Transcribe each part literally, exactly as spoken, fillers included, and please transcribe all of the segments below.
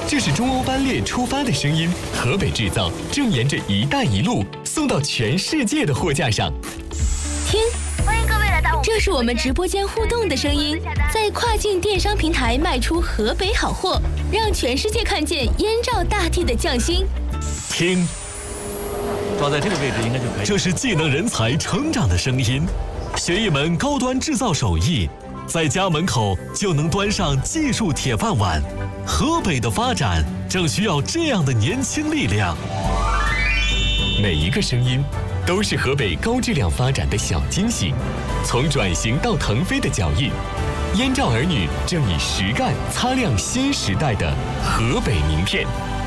这是中欧班列出发的声音，河北制造正沿着“一带一路”送到全世界的货架上。 听， 欢迎各位来到我们， 这是我们直播间互动的声音，在跨境电商平台卖出河北好货，让全世界看见燕赵大地的匠心。 听， 抓在这个位置应该就可以。 这是技能人才成长的声音，学一门高端制造手艺，在家门口就能端上技术铁饭碗。河北的发展正需要这样的年轻力量。每一个声音都是河北高质量发展的小惊喜，从转型到腾飞的脚印，燕赵儿女正以实干擦亮新时代的河北名片。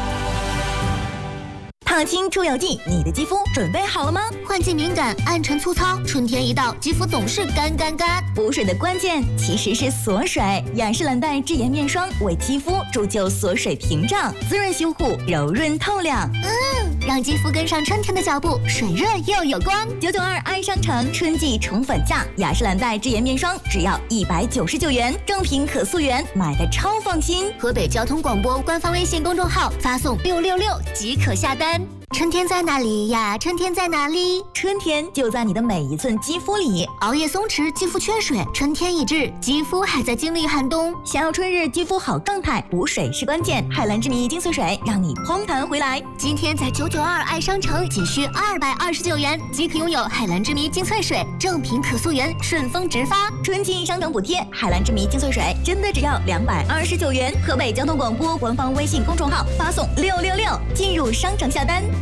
烫青出油剂，你的肌肤准备好了吗？ 换季敏感、暗沉粗糙，春天一到，肌肤总是干干干。 补水的关键其实是锁水，雅诗兰黛智颜面霜为肌肤铸就锁水屏障，滋润修护，柔润透亮。 嗯，让肌肤跟上春天的脚步，水润又有光。 九九二爱商城春季宠粉价，雅诗兰黛智颜面霜只要一百九十九元，正品可溯源，买的超放心。 河北交通广播官方微信公众号发送六六六即可下单。春天在哪里呀？春天在哪里？ 春天就在你的每一寸肌肤里。 熬夜松弛，肌肤缺水，春天已至，肌肤还在经历寒冬。 想要春日肌肤好状态，补水是关键。海蓝之谜精粹水让你嘭弹回来。 今天在九九二爱商城仅需二百二十九元即可拥有海蓝之谜精粹水，正品可溯源，顺丰直发。 春季商城补贴，海蓝之谜精粹水真的只要两百二十九元。河北交通广播官方微信公众号发送六六六进入商城下单。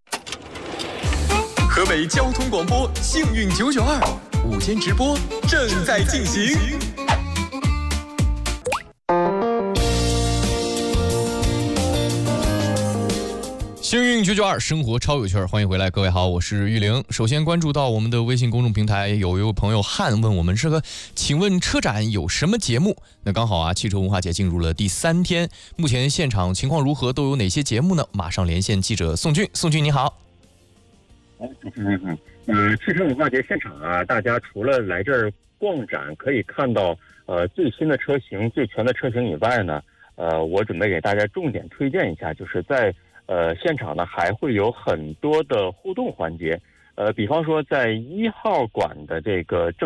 河北交通广播幸运九九二午间直播正在进行。 幸运九九二，生活超有趣儿，欢迎回来，各位好，我是玉玲。首先关注到我们的微信公众平台，有一位朋友汉问我们这个，请问车展有什么节目？那刚好啊，汽车文化节进入了第三天，目前现场情况如何？都有哪些节目呢？马上连线记者宋俊，宋俊你好。 哎，主持人好。呃，汽车文化节现场啊，大家除了来这儿逛展，可以看到呃最新的车型、最全的车型以外呢，呃，我准备给大家重点推荐一下，就是在呃现场呢还会有很多的互动环节。呃，比方说在一号馆的这个正